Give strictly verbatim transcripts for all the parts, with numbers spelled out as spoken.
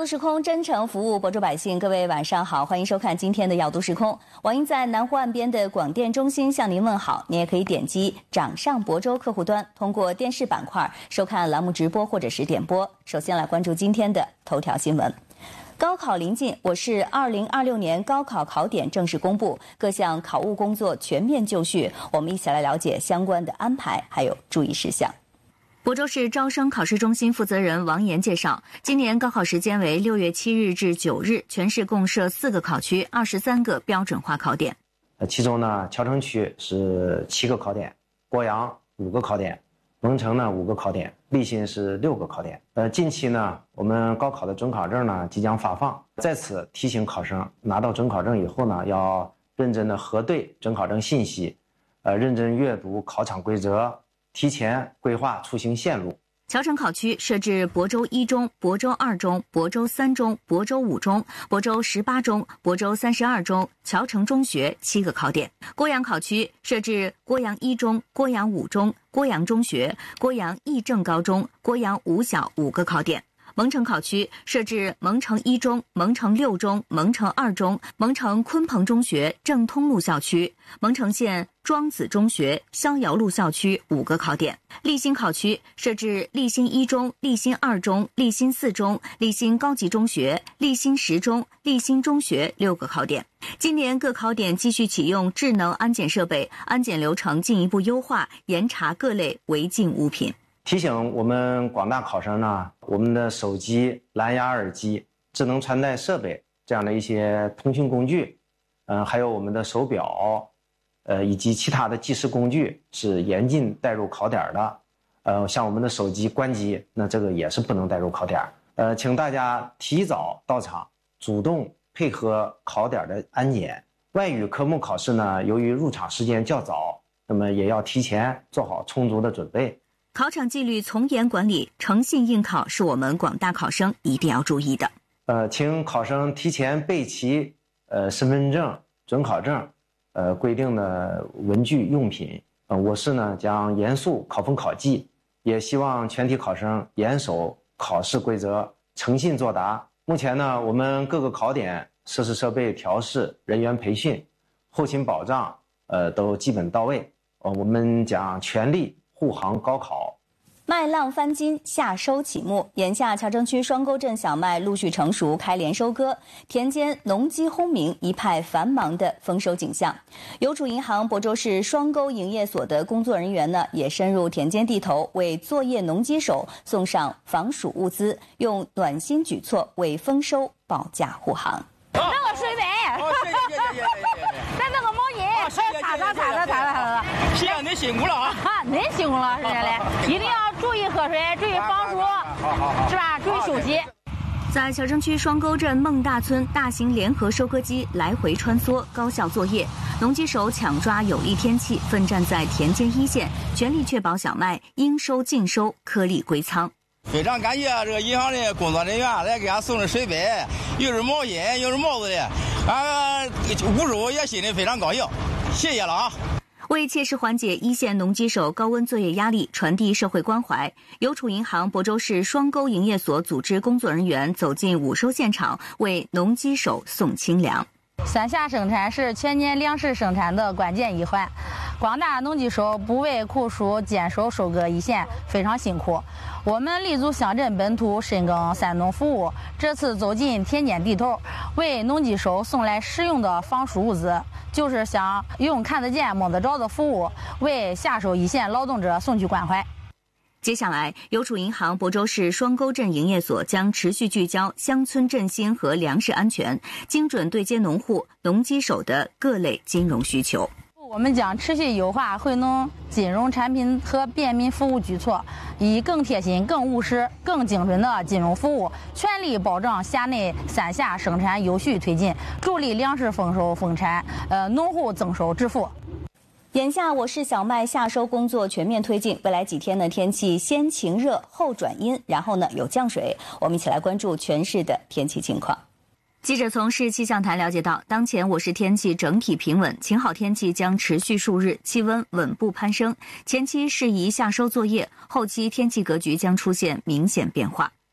都时空真诚服务亳州百姓，各位晚上好，欢迎收看今天的要都时空。网银在南湖岸边的广电中心向您问好，您也可以点击掌上亳州客户端，通过电视板块收看栏目直播或者是点播。首先来关注今天的头条新闻。高考临近，我市二零二六年高考考点正式公布，各项考务工作全面就绪。我们一起来了解相关的安排还有注意事项。亳州市招生考试中心负责人王岩介绍，今年高考时间为六月七日至九日，全市共设四个考区，二十三个标准化考点。 呃，其中呢，谯城区是七个考点，鄱阳五个考点，蒙城呢五个考点，利辛是六个考点。呃，近期呢，我们高考的准考证呢即将发放，在此提醒考生，拿到准考证以后呢，要认真的核对准考证信息，呃，认真阅读考场规则。提前规划出行线路。 谯城考区设置亳州一中、亳州二中、亳州三中、亳州五中、亳州十八中、亳州三十二中、谯城中学七个考点。鄱阳考区设置鄱阳一中、鄱阳五中、鄱阳中学、鄱阳义正高中、鄱阳五小五个考点。蒙城考区设置蒙城一中、蒙城六中、蒙城二中、蒙城鲲鹏中学正通路校区、蒙城县庄子中学逍遥路校区五个考点。利辛考区设置利辛一中、利辛二中、利辛四中、利辛高级中学、利辛十中、利辛中学六个考点。今年各考点继续启用智能安检设备，安检流程进一步优化，严查各类违禁物品。 提醒我们广大考生呢，我们的手机、蓝牙耳机、智能穿戴设备这样的一些通讯工具，嗯、呃，还有我们的手表，呃，以及其他的计时工具是严禁带入考点的。呃，像我们的手机关机，那这个也是不能带入考点。呃，请大家提早到场，主动配合考点的安检。外语科目考试呢，由于入场时间较早，那么也要提前做好充足的准备。 考场纪律从严管理，诚信应考是我们广大考生一定要注意的。 呃，请考生提前备齐呃身份证、准考证，呃规定的文具用品。呃，我市呢将严肃考风考纪，也希望全体考生严守考试规则，诚信作答。目前呢，我们各个考点设施设备调试、人员培训、后勤保障，呃都基本到位。呃，我们将全力护航高考。 麦浪翻金，夏收启幕。眼下谯城区双沟镇小麦陆续成熟，开镰收割，田间农机轰鸣，一派繁忙的丰收景象。邮储银行亳州市双沟营业所的工作人员呢，也深入田间地头，为作业农机手送上防暑物资，用暖心举措为丰收保驾护航。 那个水杯， 哦，谢谢谢谢谢谢。 咱那个毛巾，还有擦擦擦擦擦擦擦。 谢谢您辛苦了啊！ 啊，您辛苦了，是的嘞，一定要注意喝水，注意防暑，是吧？注意休息。 在谯城区双沟镇孟大村，大型联合收割机来回穿梭，高效作业。农机手抢抓有利天气，奋战在田间一线，全力确保小麦应收尽收，颗粒归仓。 非常感谢这个银行的工作人员来给俺送的水杯，又是毛巾又是帽子的，俺五叔也心里非常高兴，谢谢了啊！ 为切实缓解一线农机手高温作业压力，传递社会关怀，邮储银行亳州市双沟营业所组织工作人员走进午收现场，为农机手送清凉。 三下生产是全年粮食生产的关键一环，广大农机手不畏酷暑，坚守收割一线，非常辛苦。我们立足乡镇本土，深耕三农服务，这次走进田间地头，为农机手送来实用的防暑物资，就是想用看得见摸得着的服务，为下手一线劳动者送去关怀。 接下来，邮储银行亳州市双沟镇营业所将持续聚焦乡村振兴和粮食安全，精准对接农户、农机手的各类金融需求。 我们将持续优化惠农金融产品和便民服务举措，以更贴心、更务实、更精准的金融服务，全力保障辖内三下生产有序推进，助力粮食丰收丰产，呃，农户增收致富。 眼下我市小麦夏收工作全面推进，未来几天呢，天气先晴热后转阴，然后呢有降水。我们一起来关注全市的天气情况。记者从市气象台了解到，当前我市天气整体平稳，晴好天气将持续数日，气温稳步攀升。前期适宜夏收作业，后期天气格局将出现明显变化。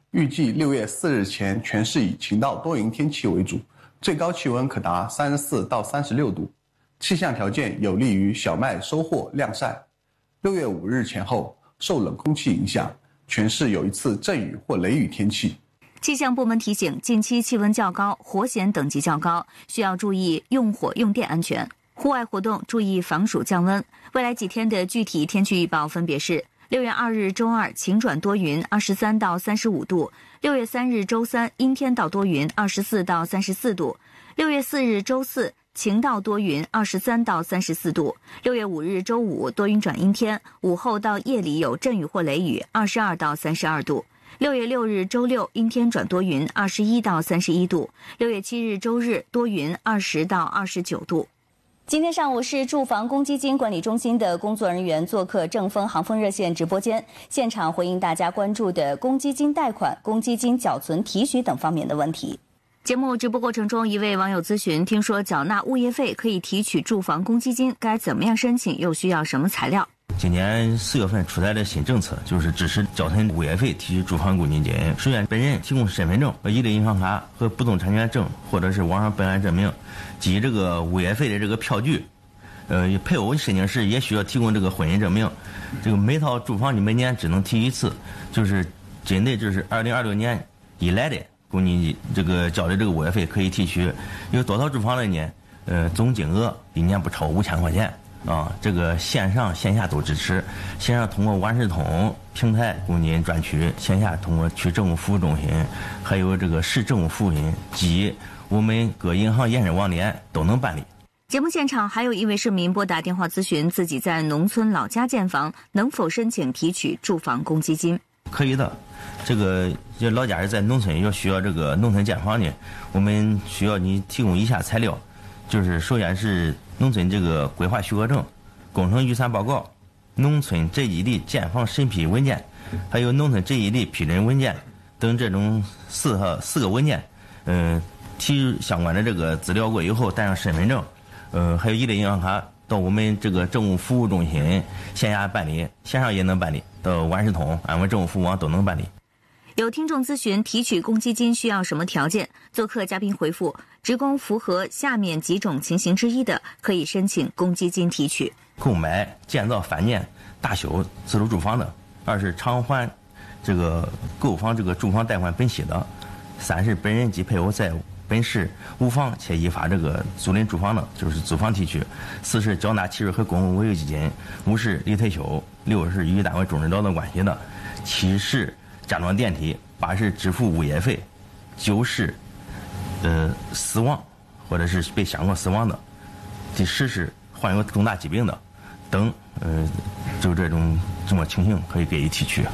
预计六月四日前全市以晴到多云天气为主，最高气温可达三十四到三十六度，气象条件有利于小麦收获晾晒。六月五日前后，受冷空气影响，全市有一次阵雨或雷雨天气。 气象部门提醒，近期气温较高，火险等级较高，需要注意用火用电安全。户外活动注意防暑降温。未来几天的具体天气预报分别是：六月二日周二晴转多云，二十三到三十五度；六月三日周三阴天到多云，二十四到三十四度；六月四日周四晴到多云，二十三到三十四度；六月五日周五多云转阴天，午后到夜里有阵雨或雷雨，二十二到三十二度；六月六日周六阴天转多云，二十一到三十一度；六月七日周日多云，二十到二十九度。今天上午是住房公积金管理中心的工作人员做客正丰航风热线直播间，现场回应大家关注的公积金贷款、公积金缴存提取等方面的问题。节目直播过程中，一位网友咨询，听说缴纳物业费可以提取住房公积金，该怎么样申请，又需要什么材料？ 今年四月份出台的新政策，就是支持缴存物业费提取住房公积金。首先，本人提供身份证和一类银行卡和不动产权证，或者是网上本案证明，及这个物业费的这个票据。呃，配偶申请时也需要提供这个婚姻证明。这个每套住房你每年只能提一次，就是针对就是二零二六年以来的公积金这个交的这个物业费可以提取。有多套住房的呢？呃，总金额一年不超五千块钱。啊，这个线上线下都支持。线上通过万事通平台公积金专区，线下通过区政务服务中心，还有这个市政务服务中心及我们各银行延伸网点都能办理。 节目现场还有一位市民拨打电话咨询，自己在农村老家建房，能否申请提取住房公积金？ 可以的。这个老家人在农村要需要这个农村建房呢，我们需要你提供以下材料，就是首先是农村这个规划许可证、工程预算报告、农村这一地建房审批文件，还有农村这一地批准文件等这种四个四个文件，嗯，提相关的这个资料过以后，带上身份证，呃，还有一类银行卡，到我们这个政务服务中心线下办理，线上也能办理，到万事通、安稳政务服务网都能办理。 有听众咨询提取公积金需要什么条件？做客嘉宾回复：职工符合下面几种情形之一的，可以申请公积金提取： 购买、建造、翻建、大修自住住房的；二是偿还这个购房这个住房贷款本息的；三是本人及配偶在本市无房且依法这个租赁住房的，就是租房提取；四是缴纳契约和公共维护基金；五是离退休；六是与单位终止劳动关系的；七是加装电梯；八是支付物业费；九是呃死亡或者是被相关死亡的；第十是患有重大疾病的等，呃，就这种这么情形可以给予提取。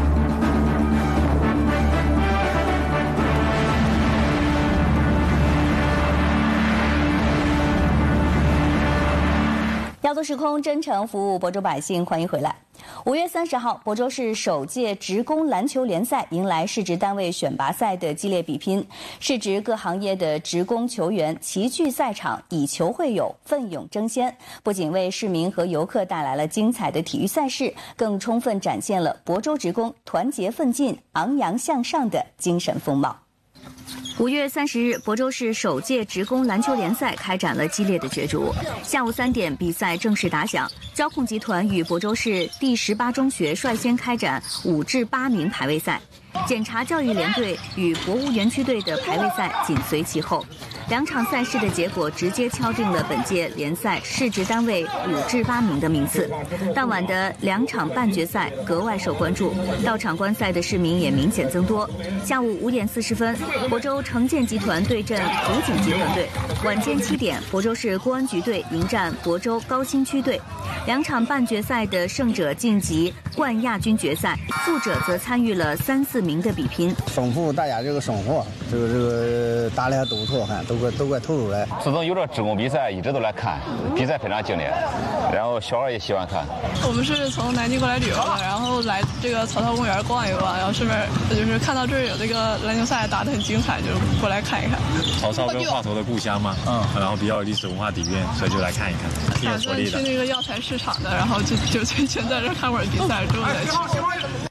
亚洲时空真诚服务亳州百姓，欢迎回来。五月三十号，亳州市首届职工篮球联赛迎来市直单位选拔赛的激烈比拼，市直各行业的职工球员齐聚赛场，以球会友，奋勇争先。不仅为市民和游客带来了精彩的体育赛事，更充分展现了亳州职工团结奋进、昂扬向上的精神风貌。五月三十日，亳州市首届职工篮球联赛开展了激烈的角逐。下午三点，比赛正式打响。交控集团与亳州市第十八中学率先开展五至八名排位赛，检察教育联队与博物园区队的排位赛紧随其后。两场赛事的结果直接敲定了本届联赛市直单位五至八名的名次。当晚的两场半决赛格外受关注，到场观赛的市民也明显增多。下午五点四十分，亳州城建集团对阵湖景集团队；晚间七点，亳州市公安局队迎战亳州高新区队。两场半决赛的胜者晋级冠亚军决赛，负者则参与了三四名的比拼。 丰富大家这个生活，这个这个打的还都不错，看都快都快投入来。 自从有了职工比赛，一直都来看，比赛非常经典，然后小孩也喜欢看。 我们是从南京过来旅游的，然后来这个草草公园逛一逛，然后顺便就是看到这儿有这个篮球赛打得很精彩，就过来看一看。 曹操跟华佗的故乡嘛，嗯，然后比较有历史文化底蕴，所以就来看一看，挺有活力的。 去那个药材市场的，然后就就先在这看会儿比赛，之后再去。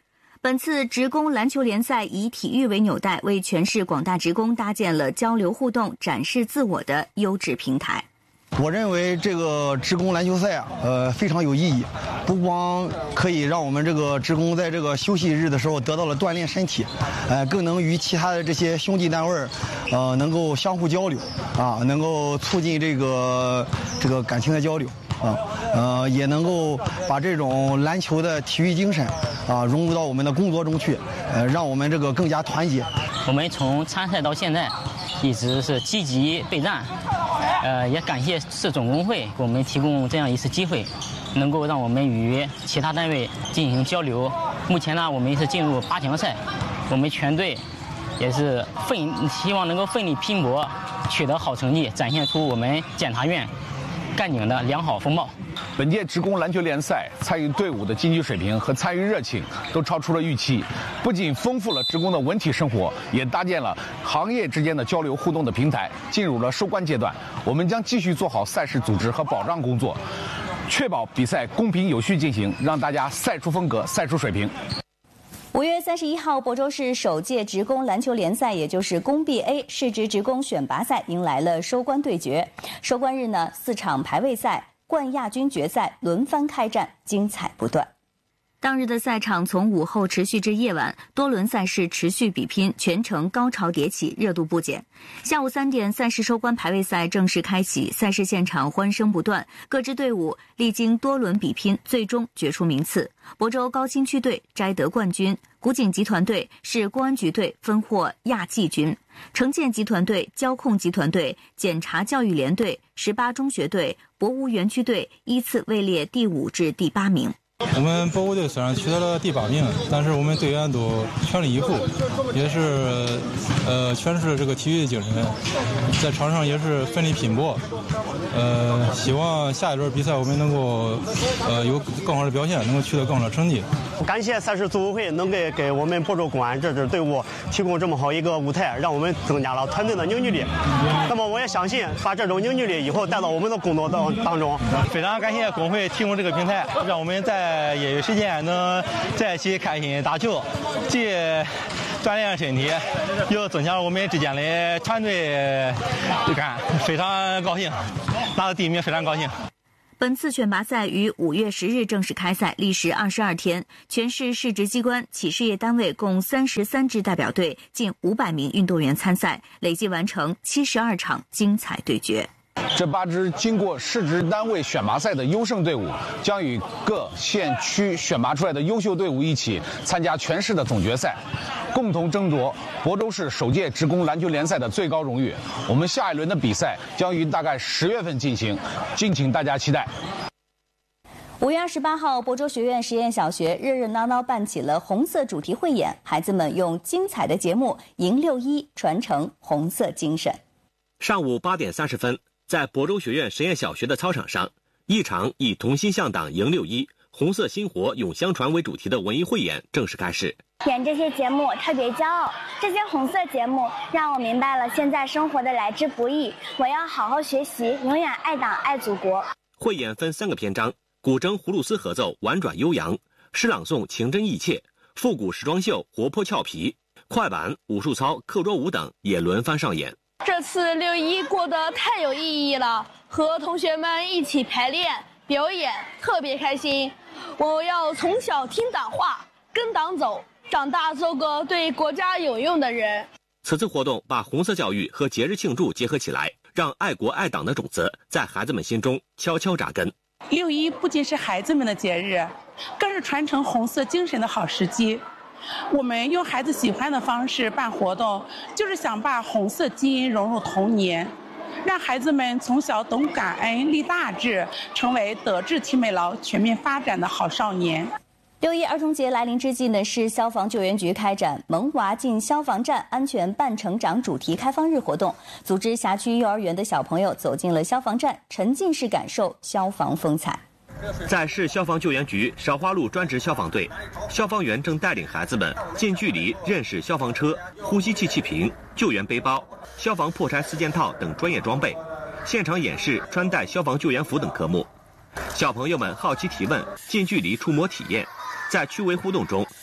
本次职工篮球联赛以体育为纽带，为全市广大职工搭建了交流互动、展示自我的优质平台。 我认为这个职工篮球赛啊，呃，非常有意义，不光可以让我们这个职工在这个休息日的时候得到了锻炼身体，呃，更能与其他的这些兄弟单位，呃，能够相互交流，啊，能够促进这个这个感情的交流。啊，呃，也能够把这种篮球的体育精神啊融入到我们的工作中去，呃，让我们这个更加团结。 我们从参赛到现在，一直是积极备战，呃，也感谢市总工会给我们提供这样一次机会，能够让我们与其他单位进行交流。目前呢，我们是进入八强赛，我们全队也是奋希望能够奋力拼搏，取得好成绩，展现出我们检察院干警的良好风貌。 本届职工篮球联赛参与队伍的竞技水平和参与热情都超出了预期，不仅丰富了职工的文体生活，也搭建了行业之间的交流互动的平台。进入了收官阶段，我们将继续做好赛事组织和保障工作，确保比赛公平有序进行，让大家赛出风格，赛出水平。 五月三十一号，亳州市首届职工篮球联赛，也就是工 B A 市职职工选拔赛，迎来了收官对决。收官日呢，四场排位赛、冠亚军决赛轮番开战，精彩不断。当日的赛场从午后持续至夜晚，多轮赛事持续比拼，全程高潮迭起，热度不减。下午三点，赛事收官排位赛正式开启，赛事现场欢声不断，各支队伍历经多轮比拼，最终决出名次。亳州高新区队摘得冠军，古井集团队市公安局队分获亚季军，城建集团队、交控集团队、检察教育联队、十八中学队、博物园区队依次位列第五至第八名。 我们博物队虽然取得了第八名，但是我们队员都全力以赴，也是呃诠释了这个体育的精神，在场上也是奋力拼搏。呃，希望下一轮比赛我们能够呃有更好的表现，能够取得更好的成绩。 感谢赛事组委会能给给我们亳州公安这支队伍提供这么好一个舞台，让我们增加了团队的凝聚力。那么我也相信，把这种凝聚力以后带到我们的工作当当中。 非常感谢工会提供这个平台，让我们在业余时间能在一起开心打球，既锻炼身体，又增强我们之间的团队感，非常高兴，拿到第一名非常高兴。 本次选拔赛于五月十日正式开赛，历时二十二天。全市市直机关、企事业单位共三十三支代表队，近五百名运动员参赛，累计完成七十二场精彩对决。 这八支经过市直单位选拔赛的优胜队伍，将与各县区选拔出来的优秀队伍一起参加全市的总决赛，共同争夺亳州市首届职工篮球联赛的最高荣誉。我们下一轮的比赛将于大概十月份进行，敬请大家期待。 五月二十八号，亳州学院实验小学热热闹闹办起了红色主题汇演，孩子们用精彩的节目迎六一，传承红色精神。 上午八点三十分，在亳州学院实验小学的操场上，一场以同心向党迎六一、红色薪火永相传为主题的文艺汇演正式开始。 演这些节目特别骄傲，这些红色节目让我明白了现在生活的来之不易，我要好好学习，永远爱党爱祖国。 汇演分三个篇章：古筝葫芦丝合奏婉转悠扬，诗朗诵情真意切，复古时装秀活泼俏皮，快板、武术操、课桌舞等也轮番上演。 这次六一过得太有意义了，和同学们一起排练表演，特别开心。我要从小听党话，跟党走，长大做个对国家有用的人。 此次活动把红色教育和节日庆祝结合起来，让爱国爱党的种子在孩子们心中悄悄扎根。 六一不仅是孩子们的节日，更是传承红色精神的好时机。我们用孩子喜欢的方式办活动，就是想把红色基因融入童年，让孩子们从小懂感恩、立大志，成为德智体美劳全面发展的好少年。 六一儿童节来临之际呢，市消防救援局开展萌娃进消防站安全伴成长主题开放日活动，组织辖区幼儿园的小朋友走进了消防站，沉浸式感受消防风采。 在市消防救援局韶华路专职消防队，消防员正带领孩子们近距离认识消防车、呼吸器气瓶、救援背包、消防破柴四件套等专业装备，现场演示穿戴消防救援服等科目。小朋友们好奇提问，近距离触摸体验，在趣味互动中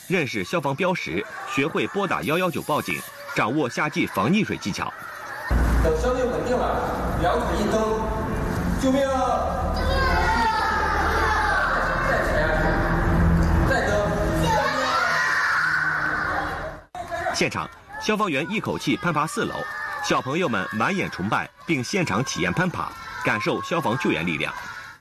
认识消防标识，学会拨打一一九报警，掌握夏季防溺水技巧。 等相对稳定了，两腿一蹬，救命！再踩，再蹬。 现场，消防员一口气攀爬四楼，小朋友们满眼崇拜，并现场体验攀爬，感受消防救援力量。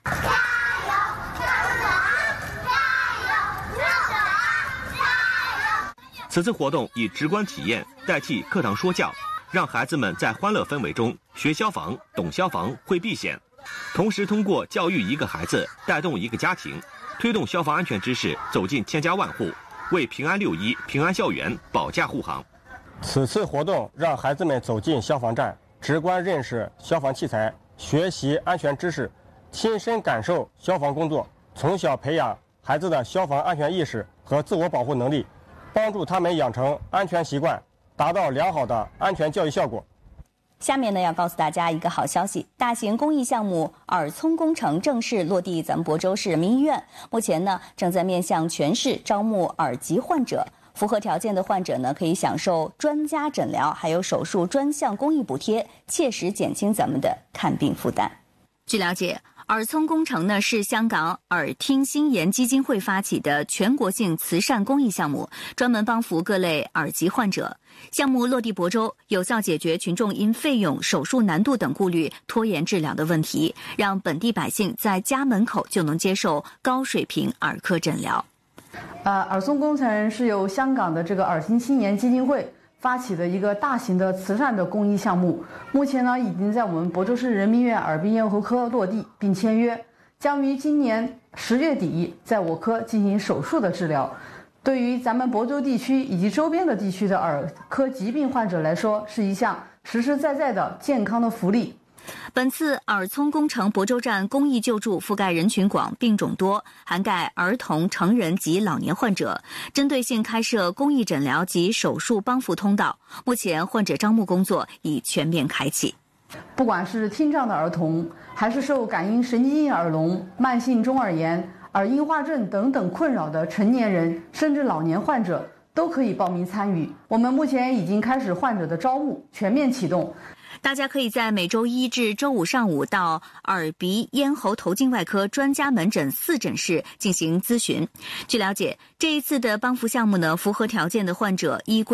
此次活动以直观体验代替课堂说教，让孩子们在欢乐氛围中学消防、懂消防、会避险，同时通过教育一个孩子，带动一个家庭，推动消防安全知识走进千家万户，为平安六一、平安校园保驾护航。 此次活动让孩子们走进消防站，直观认识消防器材，学习安全知识，亲身感受消防工作，从小培养孩子的消防安全意识和自我保护能力，帮助他们养成安全习惯，达到良好的安全教育效果。 下面呢，要告诉大家一个好消息，大型公益项目耳聪工程正式落地咱们亳州市人民医院。目前呢，正在面向全市招募耳疾患者，符合条件的患者呢，可以享受专家诊疗，还有手术专项公益补贴，切实减轻咱们的看病负担。据了解，耳聪工程呢是香港耳听心研基金会发起的全国性慈善公益项目，专门帮扶各类耳疾患者。项目落地亳州，有效解决群众因费用、手术难度等顾虑拖延治疗的问题，让本地百姓在家门口就能接受高水平耳科诊疗。 呃，耳聪工程是由香港的这个耳听心研基金会发起的一个大型的慈善的公益项目，目前呢已经在我们亳州市人民医院耳鼻咽喉科落地并签约，将于今年十月底在我科进行手术的治疗。对于咱们亳州地区以及周边的地区的耳科疾病患者来说，是一项实实在在的健康的福利。 本次耳聪工程亳州站公益救助覆盖人群广、病种多，涵盖儿童、成人及老年患者，针对性开设公益诊疗及手术帮扶通道。目前患者招募工作已全面开启。 不管是听障的儿童，还是受感应神经性耳聋、慢性中耳炎、耳硬化症等等困扰的成年人，甚至老年患者，都可以报名参与。我们目前已经开始患者的招募，全面启动。 大家可以在每周一至周五上午到耳鼻咽喉头颈外科专家门诊四诊室进行咨询。据了解，这一次的帮扶项目呢，符合条件的患者依